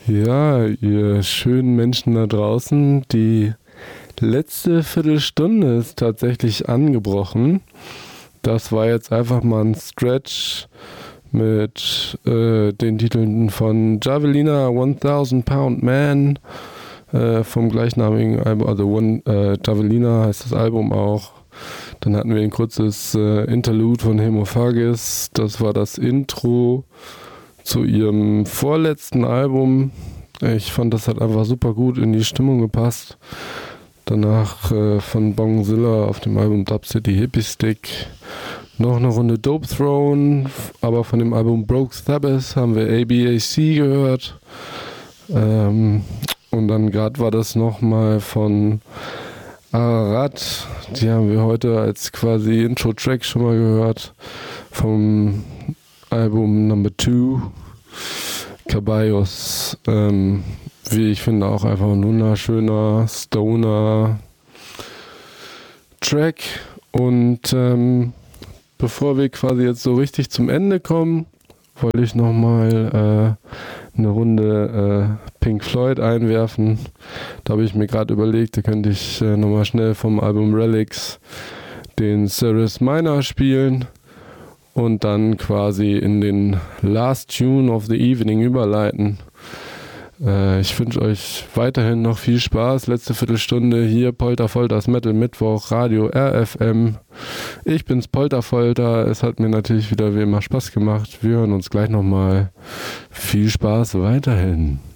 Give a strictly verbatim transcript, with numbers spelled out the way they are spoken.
Ja, ihr schönen Menschen da draußen, die letzte Viertelstunde ist tatsächlich angebrochen. Das war jetzt einfach mal ein Stretch mit äh, den Titeln von Javelina, tausend Pound Man, äh, vom gleichnamigen Album, also One, äh, Javelina heißt das Album auch. Dann hatten wir ein kurzes äh, Interlude von Hemophagis, das war das Intro zu ihrem vorletzten Album. Ich fand, das hat einfach super gut in die Stimmung gepasst. Danach äh, von Bongzilla auf dem Album Dub City Hippie Stick noch eine Runde Dope Throne, aber von dem Album Broke Sabbath haben wir A B A C gehört. Ähm, und dann gerade war das nochmal von Ararat, die haben wir heute als quasi Intro-Track schon mal gehört, vom Album Number Two, Caballos, ähm, wie ich finde auch einfach ein wunderschöner Stoner Track. Und ähm, bevor wir quasi jetzt so richtig zum Ende kommen, wollte ich nochmal äh, eine Runde äh, Pink Floyd einwerfen. Da habe ich mir gerade überlegt, da könnte ich äh, nochmal schnell vom Album Relics den Cirrus Minor spielen und dann quasi in den Last Tune of the Evening überleiten. Äh, ich wünsche euch weiterhin noch viel Spaß. Letzte Viertelstunde hier Polterfolters Metal Mittwoch, Radio R F M. Ich bin's Polterfolter. Es hat mir natürlich wieder wie immer Spaß gemacht. Wir hören uns gleich nochmal. Viel Spaß weiterhin.